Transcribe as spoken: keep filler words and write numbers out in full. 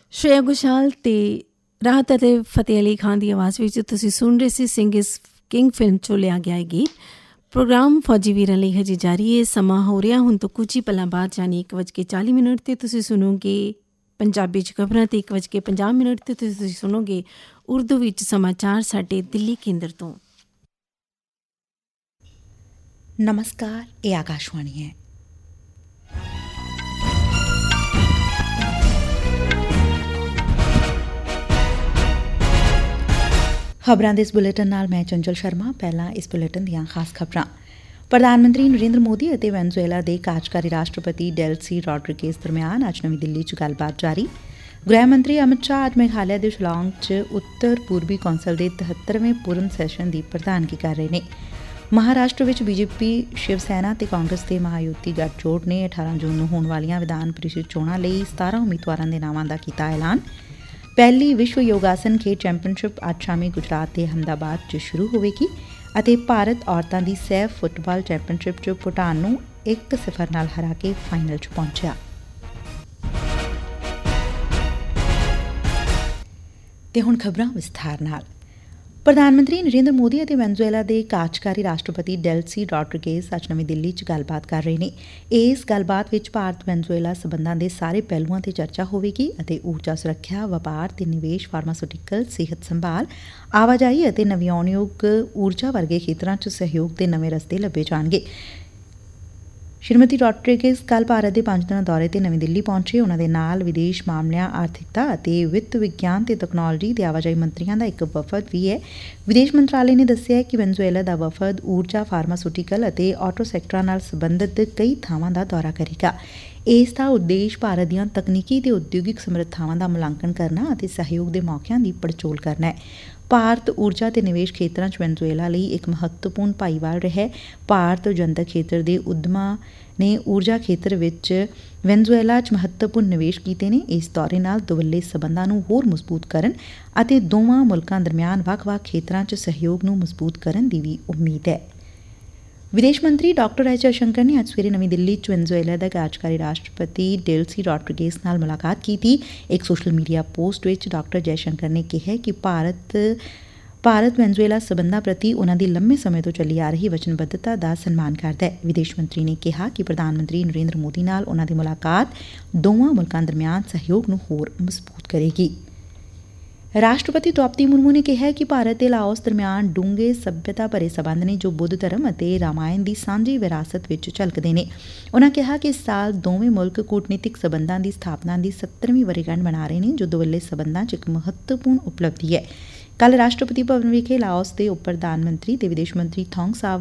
ਸ਼੍ਰੇਆ ਘੋਸ਼ਾਲ ਤੇ ਰਾਹਤ ਅਤੇ ਫਤਿਹ ਅਲੀ ਖਾਨ ਦੀ ਆਵਾਜ਼ ਵਿੱਚ ਤੁਸੀਂ ਸੁਣ ਰਹੇ ਸੀ ਸਿੰਘ ਇਸ ਕਿੰਗ ਫਿਲਮ 'ਚੋਂ ਲਿਆ ਗਿਆ ਹੈ ਗੀਤ। ਪ੍ਰੋਗਰਾਮ ਫੌਜੀ ਵੀਰਾਂ ਲਈ ਹਜੇ ਜਾਰੀ ਹੈ। ਸਮਾਂ ਹੋ ਰਿਹਾ ਹੁਣ ਤੋਂ ਕੁਝ ਹੀ ਪਲਾਂ ਬਾਅਦ ਯਾਨੀ ਇੱਕ ਵੱਜ ਕੇ ਚਾਲੀ ਮਿੰਟ 'ਤੇ ਤੁਸੀਂ ਸੁਣੋਗੇ ਪੰਜਾਬੀ 'ਚ ਖਬਰਾਂ ਅਤੇ ਇੱਕ ਵੱਜ ਕੇ ਪੰਜਾਹ ਮਿੰਟ 'ਤੇ ਤੁਸੀਂ ਸੁਣੋਗੇ ਉਰਦੂ ਵਿੱਚ ਸਮਾਚਾਰ ਸਾਡੇ ਦਿੱਲੀ ਕੇਂਦਰ ਤੋਂ। ਨਮਸਕਾਰ, ਇਹ ਆਕਾਸ਼ਵਾਣੀ ਹੈ। ਖਬਰਾਂ ਦੇ ਇਸ ਬੁਲੇਟਿਨ ਨਾਲ ਮੈਂ ਚੰਚਲ ਸ਼ਰਮਾ। ਪਹਿਲਾਂ ਇਸ ਬੁਲੇਟਿਨ ਦੀਆਂ ਖਾਸ ਖਬਰਾਂ। ਪ੍ਰਧਾਨ ਮੰਤਰੀ ਨਰਿੰਦਰ ਮੋਦੀ ਅਤੇ ਵੈਨਜ਼ੂਏਲਾ ਦੇ ਕਾਰਜਕਾਰੀ ਰਾਸ਼ਟਰਪਤੀ ਡੈਲਸੀ ਰੋਡਰੀਗੇਜ਼ ਦਰਮਿਆਨ ਅੱਜ ਨਵੀਂ ਦਿੱਲੀ 'ਚ ਗੱਲਬਾਤ ਜਾਰੀ। ਗ੍ਰਹਿ ਮੰਤਰੀ ਅਮਿਤ ਸ਼ਾਹ ਅੱਜ ਮੇਘਾਲਿਆ ਦੇ ਸ਼ਿਲਾਂਗ 'ਚ ਉੱਤਰ ਪੂਰਬੀ ਕੌਂਸਲ ਦੇ ਤਿਹੱਤਰਵੇਂ ਪੂਰਨ ਸੈਸ਼ਨ ਦੀ ਪ੍ਰਧਾਨਗੀ ਕਰ ਰਹੇ ਨੇ। ਮਹਾਰਾਸ਼ਟਰ ਵਿੱਚ ਬੀਜੇਪੀ, ਸ਼ਿਵ ਸੈਨਾ ਤੇ ਕਾਂਗਰਸ ਦੇ ਮਹਾਯੁਤੀ ਗੱਠਜੋੜ ਨੇ ਅਠਾਰਾਂ ਜੂਨ ਨੂੰ ਹੋਣ ਵਾਲੀਆਂ ਵਿਧਾਨ ਪਰਿਸ਼ਦ ਚੋਣਾਂ ਲਈ ਸਤਾਰਾਂ ਉਮੀਦਵਾਰਾਂ ਦੇ ਨਾਵਾਂ ਦਾ ਕੀਤਾ ਐਲਾਨ। ਪਹਿਲੀ ਵਿਸ਼ਵ ਯੋਗਾਸਨ ਖੇਡ ਚੈਂਪੀਅਨਸ਼ਿਪ ਅੱਜ ਸ਼ਾਮੀ ਗੁਜਰਾਤ ਦੇ ਅਹਿਮਦਾਬਾਦ 'ਚ ਸ਼ੁਰੂ ਹੋਵੇਗੀ ਅਤੇ ਭਾਰਤ ਔਰਤਾਂ ਦੀ ਸੈਫ ਫੁੱਟਬਾਲ ਚੈਂਪੀਅਨਸ਼ਿਪ 'ਚ ਭੂਟਾਨ ਨੂੰ ਇੱਕ ਸਿਫਰ ਨਾਲ ਹਰਾ ਕੇ ਫਾਈਨਲ 'ਚ ਪਹੁੰਚਿਆ। ਤੇ ਹੁਣ ਖਬਰਾਂ ਵਿਸਥਾਰ ਨਾਲ। ਪ੍ਰਧਾਨ ਮੰਤਰੀ ਨਰਿੰਦਰ ਮੋਦੀ ਅਤੇ ਵੈਨਜ਼ੂਏਲਾ ਦੇ ਕਾਰਜਕਾਰੀ ਰਾਸ਼ਟਰਪਤੀ ਡੈਲਸੀ ਰੋਡਰੀਗੇਜ਼ ਅੱਜ ਨਵੀਂ ਦਿੱਲੀ 'ਚ ਗੱਲਬਾਤ ਕਰ ਰਹੇ ਨੇ। ਇਸ ਗੱਲਬਾਤ ਵਿੱਚ ਭਾਰਤ ਵੈਨਜ਼ੂਏਲਾ ਸਬੰਧਾਂ ਦੇ ਸਾਰੇ ਪਹਿਲੂਆਂ ਤੇ ਚਰਚਾ ਹੋਵੇਗੀ ਅਤੇ ਊਰਜਾ ਸੁਰੱਖਿਆ, ਵਪਾਰ ਤੇ ਨਿਵੇਸ਼, ਫਾਰਮਾਸਿਊਟੀਕਲ, ਸਿਹਤ ਸੰਭਾਲ, ਆਵਾਜਾਈ ਅਤੇ ਨਵਿਆਉਣਯੋਗ ਊਰਜਾ ਵਰਗੇ ਖੇਤਰਾਂ 'ਚ ਸਹਿਯੋਗ ਦੇ ਨਵੇਂ ਰਸਤੇ ਲੱਭੇ ਜਾਣਗੇ। ਸ਼੍ਰੀਮਤੀ ਰੋਡਰੀਗੇਜ਼ ਕੱਲ੍ਹ ਭਾਰਤ ਦੇ ਪੰਜ ਦਿਨਾਂ ਦੌਰੇ ਤੇ ਨਵੀਂ ਦਿੱਲੀ ਪਹੁੰਚੇ। ਉਨ੍ਹਾਂ ਦੇ ਨਾਲ ਵਿਦੇਸ਼ ਮਾਮਲਿਆਂ, ਆਰਥਿਕਤਾ ਅਤੇ ਵਿੱਤ ਵਿਗਿਆਨ ਤੇ ਤਕਨਾਲੋਜੀ ਤੇ ਆਵਾਜਾਈ ਮੰਤਰੀਆਂ ਦਾ ਇੱਕ ਵਫ਼ਦ ਵੀ ਹੈ। ਵਿਦੇਸ਼ ਮੰਤਰਾਲੇ ਨੇ ਦੱਸਿਆ ਕਿ ਵੈਨਜ਼ੂਏਲਾ ਦਾ ਵਫ਼ਦ ਊਰਜਾ, ਫਾਰਮਾਸਿਊਟੀਕਲ ਅਤੇ ਆਟੋ ਸੈਕਟਰਾਂ ਨਾਲ ਸਬੰਧਤ ਕਈ ਥਾਵਾਂ ਦਾ ਦੌਰਾ ਕਰੇਗਾ। ਇਸ ਦਾ ਉਦੇਸ਼ ਭਾਰਤ ਦੀਆਂ ਤਕਨੀਕੀ ਤੇ ਉਦਯੋਗਿਕ ਸਮਰੱਥਾਵਾਂ ਦਾ ਮੁਲਾਂਕਣ ਕਰਨਾ ਅਤੇ ਸਹਿਯੋਗ ਦੇ ਮੌਕਿਆਂ ਦੀ ਪੜਚੋਲ ਕਰਨਾ ਹੈ। ਭਾਰਤ ਊਰਜਾ ਤੇ ਨਿਵੇਸ਼ ਖੇਤਰਾਂ 'ਚ ਵੈਨਜ਼ੂਏਲਾ ਲਈ ਇੱਕ ਮਹੱਤਵਪੂਰਨ ਭਾਈਵਾਲ ਰਿਹਾ। ਭਾਰਤ ਜਨਤਕ ਖੇਤਰ ਦੇ ਉੱਦਮਾਂ ਨੇ ਊਰਜਾ ਖੇਤਰ ਵਿੱਚ ਵੈਨਜ਼ੂਏਲਾ 'ਚ ਮਹੱਤਵਪੂਰਨ ਨਿਵੇਸ਼ ਕੀਤੇ ਨੇ। ਇਸ ਦੌਰੇ ਨਾਲ ਦੁਵੱਲੇ ਸਬੰਧਾਂ ਨੂੰ ਹੋਰ ਮਜ਼ਬੂਤ ਕਰਨ ਅਤੇ ਦੋਵਾਂ ਮੁਲਕਾਂ ਦਰਮਿਆਨ ਵੱਖ-ਵੱਖ ਖੇਤਰਾਂ 'ਚ ਸਹਿਯੋਗ ਨੂੰ ਮਜ਼ਬੂਤ ਕਰਨ ਦੀ ਵੀ ਉਮੀਦ ਹੈ। ਵਿਦੇਸ਼ ਮੰਤਰੀ ਡਾਕਟਰ ਐਸ ਜੈਸ਼ੰਕਰ ਨੇ ਅੱਜ ਸਵੇਰੇ ਨਵੀਂ ਦਿੱਲੀ 'ਚ ਵੈਨਜ਼ੂਏਲਾ ਦਾ ਕਾਰਜਕਾਰੀ ਰਾਸ਼ਟਰਪਤੀ ਡੇਲਸੀ ਰੋਡਰੀਗੇਜ਼ ਨਾਲ ਮੁਲਾਕਾਤ ਕੀਤੀ। ਇੱਕ ਸੋਸ਼ਲ ਮੀਡੀਆ ਪੋਸਟ ਵਿੱਚ ਡਾਕਟਰ ਜੈਸ਼ੰਕਰ ਨੇ ਕਿਹਾ ਕਿ ਭਾਰਤ ਭਾਰਤ ਵੈਨਜ਼ੂਏਲਾ ਸਬੰਧਾਂ ਪ੍ਰਤੀ ਉਨ੍ਹਾਂ ਦੀ ਲੰਮੇ ਸਮੇਂ ਤੋਂ ਚੱਲੀ ਆ ਰਹੀ ਵਚਨਬੱਧਤਾ ਦਾ ਸਨਮਾਨ ਕਰਦਾ ਹੈ। ਵਿਦੇਸ਼ ਮੰਤਰੀ ਨੇ ਕਿਹਾ ਕਿ ਪ੍ਰਧਾਨ ਮੰਤਰੀ ਨਰਿੰਦਰ ਮੋਦੀ ਨਾਲ ਉਨ੍ਹਾਂ ਦੀ ਮੁਲਾਕਾਤ ਦੋਵਾਂ ਮੁਲਕਾਂ ਦਰਮਿਆਨ ਸਹਿਯੋਗ ਨੂੰ ਹੋਰ ਮਜ਼ਬੂਤ ਕਰੇਗੀ। ਰਾਸ਼ਟਰਪਤੀ ਦ੍ਰੌਪਦੀ ਮੁਰਮੂ ਨੇ ਕਿਹਾ ਕਿ ਭਾਰਤ ਤੇ ਲਾਓਸ ਦਰਮਿਆਨ ਡੂੰਘੇ ਸੱਭਿਅਤਾ ਭਰੇ ਸਬੰਧ ਨੇ ਜੋ ਬੁੱਧ ਧਰਮ ਅਤੇ ਰਾਮਾਇਣ ਦੀ ਸਾਂਝੀ ਵਿਰਾਸਤ ਵਿੱਚ ਝਲਕਦੇ ਨੇ। ਉਨ੍ਹਾਂ ਕਿਹਾ ਕਿ ਇਸ ਸਾਲ ਦੋਵੇਂ ਮੁਲਕ ਕੂਟਨੀਤਿਕ ਸਬੰਧਾਂ ਦੀ ਸਥਾਪਨਾ ਦੀ ਸੱਤਰਵੀਂ ਵਰ੍ਹੇਗੰਢ ਮਨਾ ਰਹੇ ਨੇ, ਜੋ ਦੁਵੱਲੇ ਸਬੰਧਾਂ 'ਚ ਇੱਕ ਮਹੱਤਵਪੂਰਨ ਉਪਲਬਧੀ ਹੈ। ਕੱਲ੍ਹ ਰਾਸ਼ਟਰਪਤੀ ਭਵਨ ਵਿਖੇ ਲਾਓਸ ਦੇ ਉਪ ਪ੍ਰਧਾਨ ਮੰਤਰੀ ਤੇ ਵਿਦੇਸ਼ ਮੰਤਰੀ ਥੌਂਗ ਸਾਵ